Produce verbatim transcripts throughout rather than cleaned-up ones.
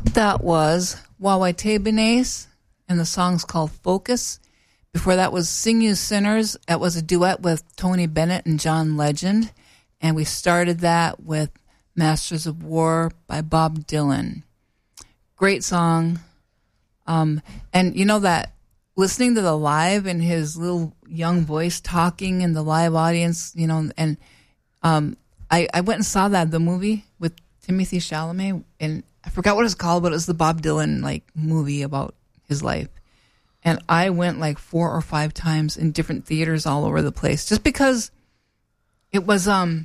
That was Wawai Benes, and the song's called Focus. Before that was Sing You Sinners. That was a duet with Tony Bennett and John Legend. And we started that with Masters of War by Bob Dylan. Great song. Um, and you know that listening to the live and his little young voice talking in the live audience, you know, and um, I, I went and saw that, the movie with Timothy Chalamet, and I forgot what it's called, but it was the Bob Dylan like movie about his life. And I went like four or five times in different theaters all over the place, just because it was um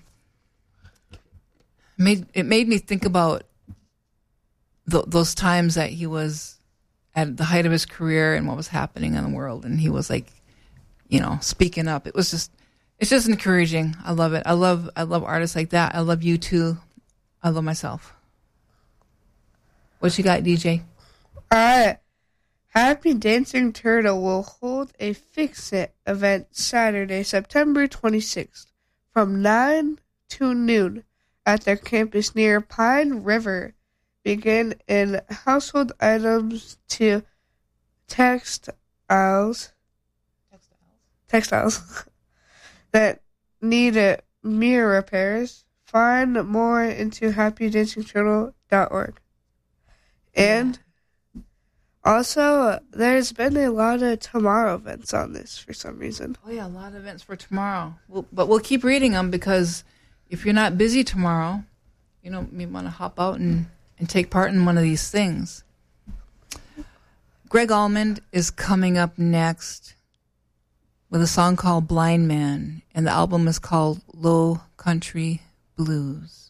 made it made me think about th- those times that he was at the height of his career and what was happening in the world, and he was like, you know, speaking up. It was just it's just encouraging. I love it. I love I love artists like that. I love you too. I love myself. What you got, D J? All right. Happy Dancing Turtle will hold a Fix-It event Saturday, September twenty-sixth from nine to noon at their campus near Pine River. Begin in household items to textiles, textiles, textiles that need a mirror repairs. Find more into happy dancing turtle dot org. And also, there's been a lot of tomorrow events on this for some reason. Oh, yeah, a lot of events for tomorrow. We'll, but we'll keep reading them, because if you're not busy tomorrow, you know, you want to hop out and, and take part in one of these things. Greg Almond is coming up next with a song called Blind Man, and the album is called Low Country Blues.